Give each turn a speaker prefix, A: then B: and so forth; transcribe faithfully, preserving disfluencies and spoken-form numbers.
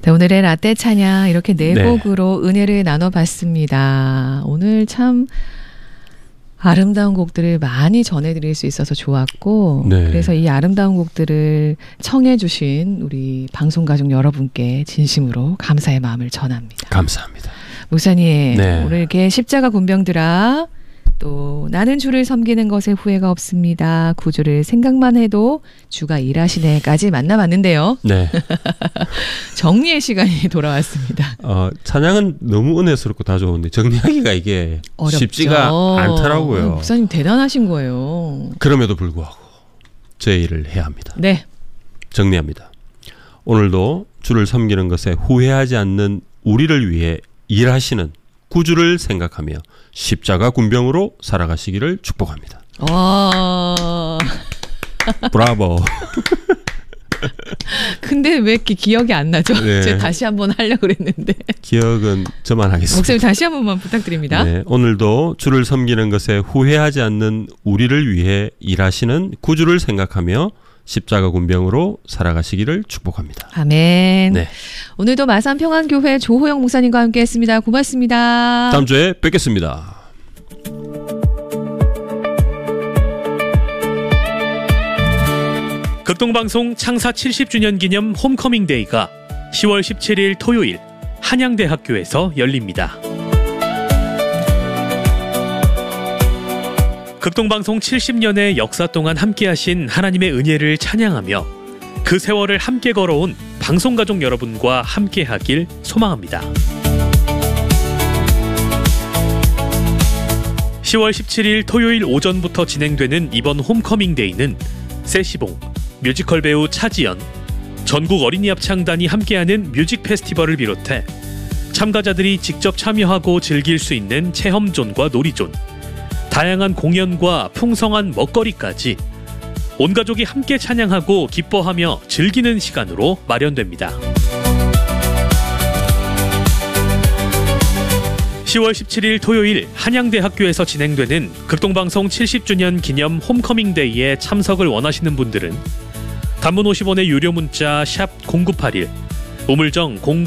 A: 네, 오늘의 라떼 찬양 이렇게 네, 네 곡으로 은혜를 나눠봤습니다. 오늘 참 아름다운 곡들을 많이 전해드릴 수 있어서 좋았고 네. 그래서 이 아름다운 곡들을 청해 주신 우리 방송가족 여러분께 진심으로 감사의 마음을 전합니다.
B: 감사합니다.
A: 목사님 네. 오늘 이렇게 십자가 군병들아 또 나는 주를 섬기는 것에 후회가 없습니다. 구주를 생각만 해도 주가 일하시네까지 만나봤는데요. 네. 정리의 시간이 돌아왔습니다.
B: 어, 찬양은 너무 은혜스럽고 다 좋은데 정리하기가 이게 어렵죠. 쉽지가 않더라고요.
A: 목사님 대단하신 거예요.
B: 그럼에도 불구하고 제 일을 해야 합니다.
A: 네.
B: 정리합니다. 오늘도 주를 섬기는 것에 후회하지 않는 우리를 위해 일하시는 구주를 생각하며 십자가 군병으로 살아가시기를 축복합니다.
A: 와.
B: 브라보.
A: 근데 왜 이렇게 기억이 안 나죠?
B: 네.
A: 제가 다시 한번 하려고 그랬는데.
B: 기억은 저만 하겠습니다.
A: 목사님 다시 한 번만 부탁드립니다.
B: 네, 오늘도 주를 섬기는 것에 후회하지 않는 우리를 위해 일하시는 구주를 생각하며 십자가 군병으로 살아가시기를 축복합니다.
A: 아멘. 네. 오늘도 마산평안교회 조호영 목사님과 함께했습니다. 고맙습니다.
B: 다음 주에 뵙겠습니다.
C: 극동방송 창사 칠십 주년 기념 홈커밍 데이가 시월 십칠일 토요일 한양대학교에서 열립니다. 극동방송 칠십 년의 역사 동안 함께하신 하나님의 은혜를 찬양하며 그 세월을 함께 걸어온 방송가족 여러분과 함께하길 소망합니다. 시월 십칠일 토요일 오전부터 진행되는 이번 홈커밍 데이는 세시봉, 뮤지컬 배우 차지연, 전국 어린이 합창단이 함께하는 뮤직 페스티벌을 비롯해 참가자들이 직접 참여하고 즐길 수 있는 체험존과 놀이존, 다양한 공연과 풍성한 먹거리까지 온 가족이 함께 찬양하고 기뻐하며 즐기는 시간으로 마련됩니다. 시월 십칠일 토요일 한양대학교에서 진행되는 극동방송 칠십 주년 기념 홈커밍 데이에 참석을 원하시는 분들은 단문 오십 원의 유료 문자 샵 공구팔일, 우물정 공